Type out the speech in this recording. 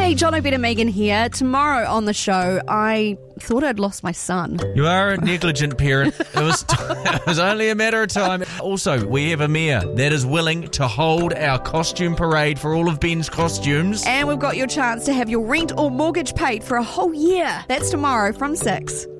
Hey, Jono, Ben and Megan here. Tomorrow on the show, I thought I'd lost my son. You are a negligent parent. It was only a matter of time. Also, we have a mayor that is willing to hold our costume parade for all of Ben's costumes. And we've got your chance to have your rent or mortgage paid for a whole year. That's tomorrow from 6.